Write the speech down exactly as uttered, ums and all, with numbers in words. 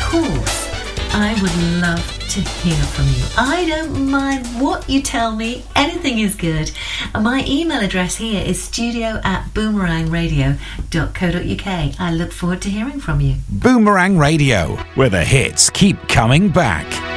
course, I would love to hear from you. I don't mind what you tell me. Anything is good. My email address here is studio at boomerang radio dot co dot uk. I look forward to hearing from you. Boomerang Radio, where the hits keep coming back.